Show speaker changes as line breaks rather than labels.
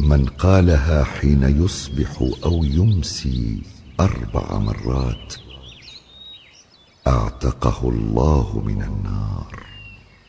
من قالها حين يصبح أو يمسي 4 مرات أعتقه الله من النار.